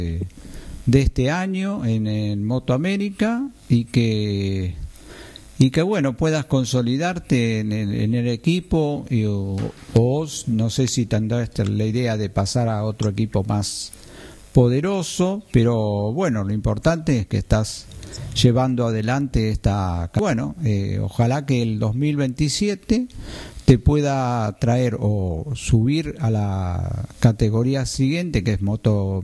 de este año en Moto América y que bueno, puedas consolidarte en el equipo o no sé si tendrás la idea de pasar a otro equipo más poderoso, pero bueno, lo importante es que estás llevando adelante ojalá que el 2027 te pueda traer o subir a la categoría siguiente, que es moto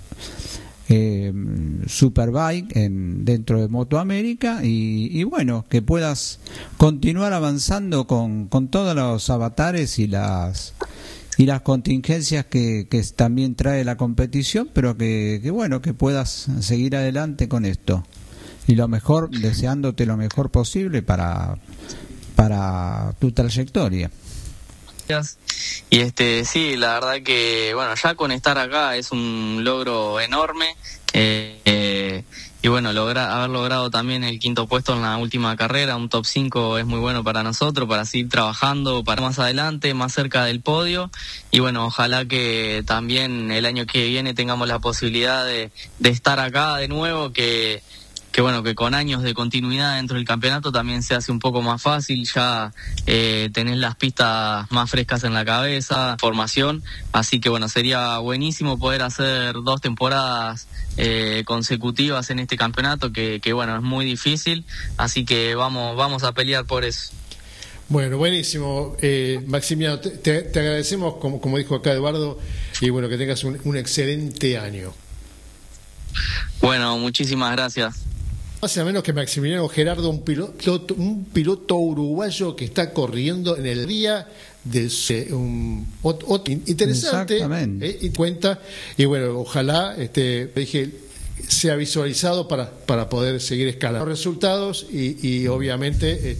Superbike dentro de Moto América y bueno, que puedas continuar avanzando con todos los avatares y las contingencias que también trae la competición, pero que bueno, que puedas seguir adelante con esto y lo mejor, deseándote lo mejor posible para tu trayectoria. Y sí, la verdad que bueno, ya con estar acá es un logro enorme, y bueno, haber logrado también el 5º puesto en la última carrera, un top 5 es muy bueno para nosotros, para seguir trabajando para más adelante, más cerca del podio, y bueno, ojalá que también el año que viene tengamos la posibilidad de estar acá de nuevo, que bueno, que con años de continuidad dentro del campeonato también se hace un poco más fácil, ya tenés las pistas más frescas en la cabeza, formación, así que bueno, sería buenísimo poder hacer 2 temporadas consecutivas en este campeonato, que bueno, es muy difícil, así que vamos a pelear por eso. Bueno, buenísimo, Maximiano, te agradecemos, como dijo acá Eduardo, y bueno, que tengas un excelente año. Bueno, muchísimas gracias. Más o menos que Maximiliano Gerardo, un piloto uruguayo que está corriendo en el día del interesante, y cuenta, y bueno, ojalá sea visualizado para poder seguir escalando los resultados y obviamente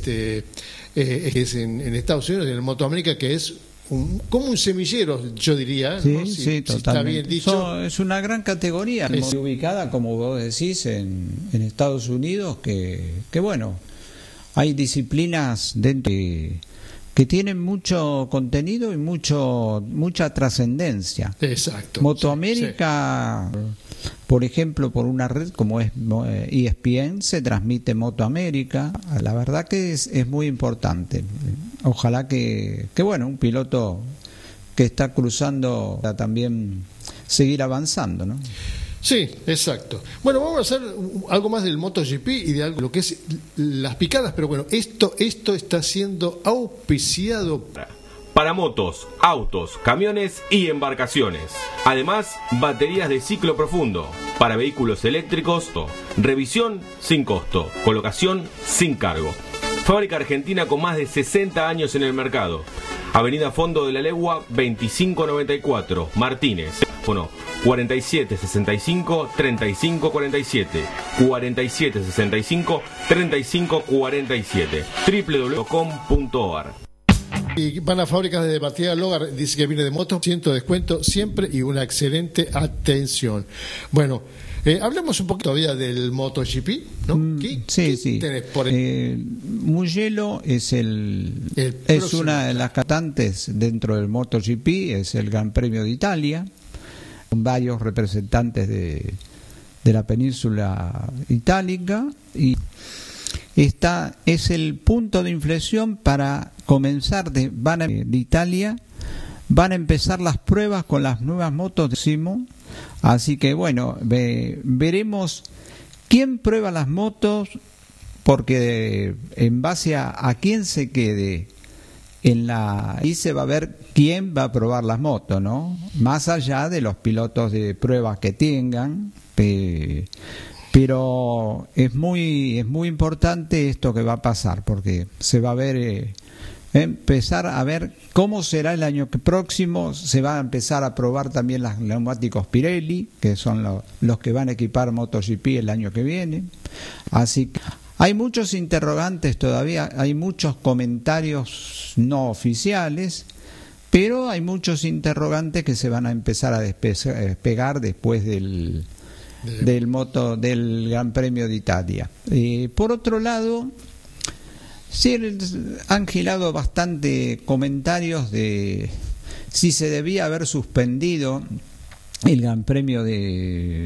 es en Estados Unidos, en el Moto América, que es como un semillero, yo diría, sí, ¿no? sí, totalmente. Está bien dicho. Es una gran categoría, ubicada, como vos decís, en Estados Unidos, que bueno, hay disciplinas dentro que tienen mucho contenido y mucha trascendencia. Exacto. Moto América, sí. Por ejemplo, por una red como es ESPN, se transmite Moto América. La verdad que es muy importante. Ojalá que bueno, un piloto que está cruzando también seguir avanzando, ¿no? Sí, exacto. Bueno, vamos a hacer algo más del MotoGP y de algo lo que es las picadas, pero bueno, esto está siendo auspiciado para motos, autos, camiones y embarcaciones. Además, baterías de ciclo profundo para vehículos eléctricos, revisión sin costo, colocación sin cargo. Fábrica argentina con más de 60 años en el mercado. Avenida Fondo de la Legua 2594, Martínez. Teléfono 4765-3547, 4765-3547, www.com.ar. Y van a fábricas de batería Logar, dice que viene de motos, 100% de descuento siempre y una excelente atención. Bueno, hablemos un poco todavía del MotoGP, ¿no? Sí. Tenés por Mugello es una de las cantantes dentro del MotoGP, es el Gran Premio de Italia, con varios representantes de la península itálica, y es el punto de inflexión para comenzar de Italia. Van a empezar las pruebas con las nuevas motos de Simo, así que bueno, veremos quién prueba las motos, porque en base a quién se quede ahí se va a ver quién va a probar las motos, ¿no? Más allá de los pilotos de pruebas que tengan, pero es muy importante esto que va a pasar, porque se va a ver, empezar a ver cómo será el año próximo. Se va a empezar a probar también los neumáticos Pirelli, que son los que van a equipar MotoGP el año que viene. Así que hay muchos interrogantes todavía, hay muchos comentarios no oficiales, pero hay muchos interrogantes que se van a empezar a despegar después del Gran Premio de Italia. Por otro lado, sí han girado bastante comentarios de si se debía haber suspendido el Gran Premio de